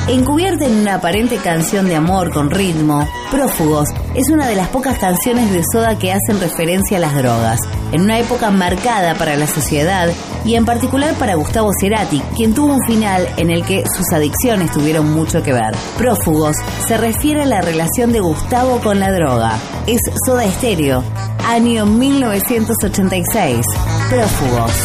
Encubierta en una aparente canción de amor con ritmo, Prófugos es una de las pocas canciones de Soda que hacen referencia a las drogas, en una época marcada para la sociedad y en particular para Gustavo Cerati, quien tuvo un final en el que sus adicciones tuvieron mucho que ver. Prófugos se refiere a la relación de Gustavo con la droga. Es Soda Stereo, año 1986. Prófugos.